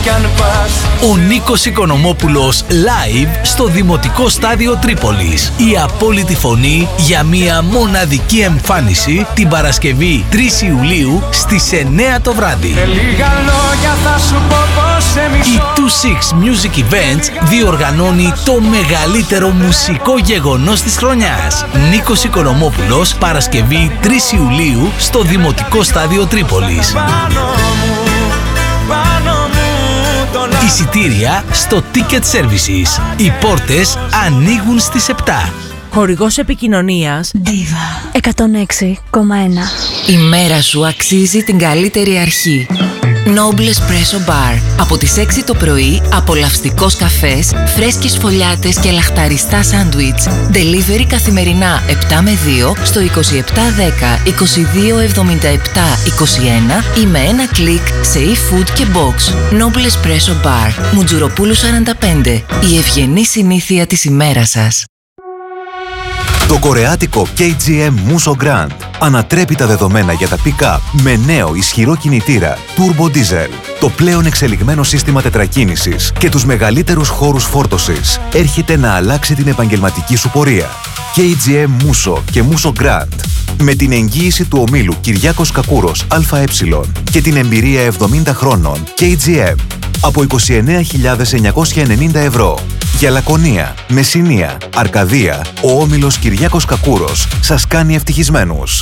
κι αν πας. Ο Νίκος Οικονομόπουλος live στο Δημοτικό Στάδιο Τρίπολης. Η απόλυτη φωνή για μια μοναδική εμφάνιση την Παρασκευή 3 Ιουλίου στις 9 το βράδυ. Με λίγα λόγια θα σου πω πως σε μισώ. Η 26 Music Events διοργανώνει το μεγαλύτερο μουσικό γεγονός της χρονιάς. Νίκος Οικονομόπουλος, Παρασκευή 3 Ιουλίου στο Δημοτικό Στάδιο Τρίπολης. Εισιτήρια στο Ticket Services. Οι πόρτες ανοίγουν στις 7. Χορηγός επικοινωνίας Diva 106,1. Η μέρα σου αξίζει την καλύτερη αρχή. Noble Espresso Bar. Από τις 6 το πρωί, απολαυστικός καφές, φρέσκες φωλιάτες και λαχταριστά σάντουιτς. Delivery καθημερινά 7 με 2 στο 2710 22 77 21 ή με ένα κλικ σε e-food και box. Noble Espresso Bar. Μουτζουροπούλου 45. Η ευγενή συνήθεια της ημέρας σας. Το κορεάτικο KGM Musso Grand ανατρέπει τα δεδομένα για τα pick-up με νέο ισχυρό κινητήρα Turbo Diesel. Το πλέον εξελιγμένο σύστημα τετρακίνησης και τους μεγαλύτερους χώρους φόρτωσης έρχεται να αλλάξει την επαγγελματική σου πορεία. KGM Musso και Musso Grand. Με την εγγύηση του ομίλου Κυριάκος Κακούρος ΑΕ και την εμπειρία 70 χρόνων KGM. Από 29.990 ευρώ. Για Λακωνία, Μεσσηνία, Αρκαδία, ο όμιλος Κυριάκος Κακούρος σας κάνει ευτυχισμένους.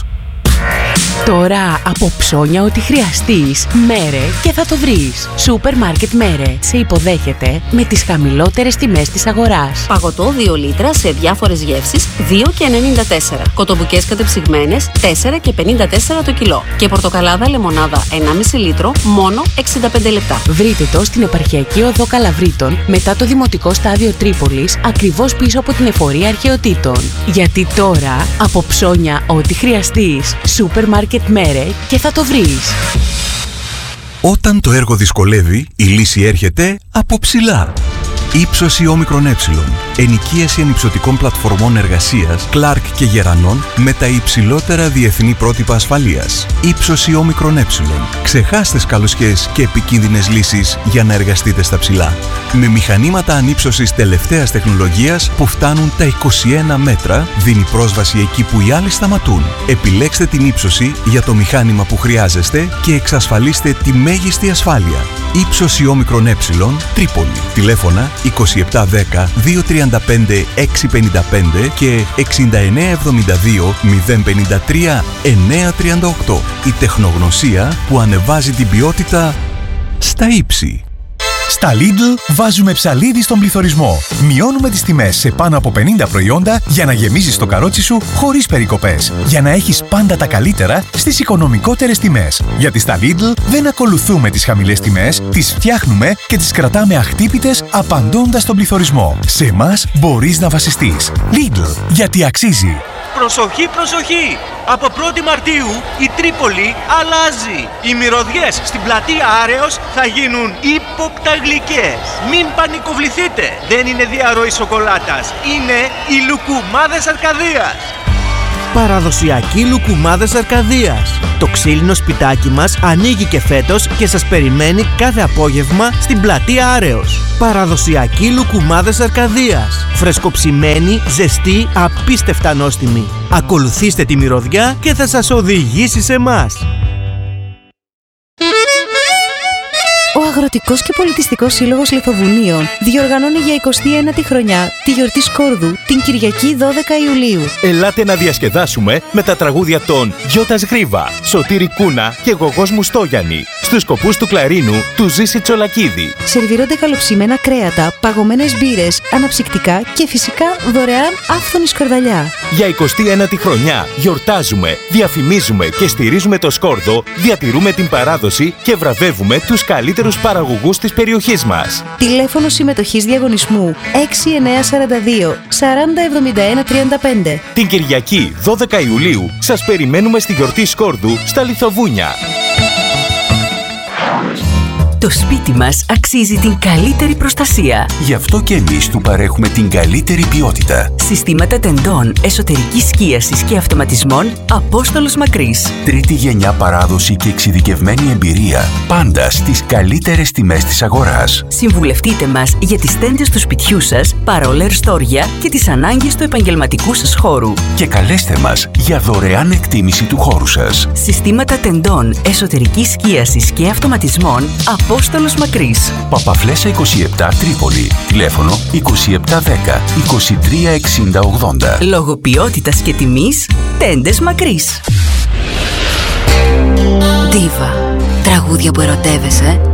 Τώρα από ψώνια ό,τι χρειαστείς, Μέρε και θα το βρεις. Σούπερ Μάρκετ Μέρε σε υποδέχεται με τις χαμηλότερες τιμές της αγοράς. Παγωτό 2 λίτρα σε διάφορες γεύσεις 2,94. Κοτομπουκές κατεψυγμένες 4,54 το κιλό. Και πορτοκαλάδα λεμονάδα 1,5 λίτρο μόνο 65 λεπτά. Βρείτε το στην επαρχιακή οδό Καλαβρίτων μετά το Δημοτικό Στάδιο Τρίπολης, ακριβώς πίσω από την εφορία αρχαιοτήτων. Γιατί τώρα από ψώνια ό,τι χρειαστείς, Σούπερ Μάρκετ Μέρε και θα το βρεις. Όταν το έργο δυσκολεύει, η λύση έρχεται από ψηλά. Ήψωση όμικρον ε. Ενοικίαση ανυψωτικών πλατφορμών εργασίας, Clark και Γερανών με τα υψηλότερα διεθνή πρότυπα ασφαλείας. Ήψωση όμικρον ε. Ξεχάστε σκαλωσιές και επικίνδυνες λύσεις για να εργαστείτε στα ψηλά. Με μηχανήματα ανύψωσης τελευταίας τεχνολογίας που φτάνουν τα 21 μέτρα, δίνει πρόσβαση εκεί που οι άλλοι σταματούν. Επιλέξτε την ύψωση για το μηχάνημα που χρειάζεστε και εξασφαλίστε τη μέγιστη ασφάλεια. Ήψωση όμικρον ε. Τρίπολη. Τηλέφωνα 2710 235 655 και 6972 053 938. Η τεχνογνωσία που ανεβάζει την ποιότητα στα ύψη. Στα Lidl βάζουμε ψαλίδι στον πληθωρισμό. Μειώνουμε τις τιμές σε πάνω από 50 προϊόντα για να γεμίζεις το καρότσι σου χωρίς περικοπές. Για να έχεις πάντα τα καλύτερα στις οικονομικότερες τιμές. Γιατί στα Lidl δεν ακολουθούμε τις χαμηλές τιμές, τις φτιάχνουμε και τις κρατάμε αχτύπητες απαντώντας στον πληθωρισμό. Σε εμάς μπορείς να βασιστείς. Lidl, γιατί αξίζει. Προσοχή, προσοχή! Από 1η Μαρτίου η Τρίπολη αλλάζει. Οι μυρωδιές στην πλατεία Άρεως θα γίνουν ύποπτα γλυκές. Μην πανικοβληθείτε. Δεν είναι διαρροή σοκολάτας. Είναι οι λουκουμάδες Αρκαδίας. Παραδοσιακοί λουκουμάδες Αρκαδίας. Το ξύλινο σπιτάκι μας ανοίγει και φέτος και σας περιμένει κάθε απόγευμα στην πλατεία Άρεως. Παραδοσιακοί λουκουμάδες Αρκαδίας. Φρεσκοψημένοι, ζεστοί, απίστευτα νόστιμοι. Ακολουθήστε τη μυρωδιά και θα σας οδηγήσει σε εμάς. Ο Αγροτικός και Πολιτιστικός Σύλλογος Λιθοβουνίων διοργανώνει για 29η χρονιά τη γιορτή Σκόρδου την Κυριακή 12 Ιουλίου. Ελάτε να διασκεδάσουμε με τα τραγούδια των Γιώτας Γρίβα, Σωτήρη Κούνα και Γογός Μουστόγιαννη στους σκοπούς του Κλαρίνου του Ζήση Τσολακίδη. Σερβιρώνται καλοψημένα κρέατα, παγωμένες μπύρες, αναψυκτικά και φυσικά δωρεάν άφθονη σκορδαλιά. Για 29η χρονιά γιορτάζουμε, διαφημίζουμε και στηρίζουμε το Σκόρδο, διατηρούμε την παράδοση και βραβεύουμε τους καλύτερους παραγωγούς της περιοχής μας. Τηλέφωνο συμμετοχής διαγωνισμού 6942 40 71 35. Την Κυριακή 12 Ιουλίου σας περιμένουμε στη γιορτή Σκόρδου στα Λιθοβούνια. Το σπίτι μας αξίζει την καλύτερη προστασία. Γι' αυτό και εμείς του παρέχουμε την καλύτερη ποιότητα. Συστήματα τεντών, εσωτερικής σκίασης και αυτοματισμών Απόστολος Μακρύς. Τρίτη γενιά παράδοση και εξειδικευμένη εμπειρία. Πάντα στις καλύτερες τιμές της αγοράς. Συμβουλευτείτε μας για τις τέντες του σπιτιού σας, παρόλα στόρια και τις ανάγκες του επαγγελματικού σας χώρου. Και καλέστε μας για δωρεάν εκτίμηση του χώρου σας. Συστήματα τεντών, εσωτερικής σκίασης και αυτοματισμών Απόστολος Μακρύς. Παπαφλέσσα 27 Τρίπολη. Τηλέφωνο 2710 23 60 80. Λόγω ποιότητας και τιμής, Τέντες Μακρύς. Diva. Τραγούδια που ερωτεύεσαι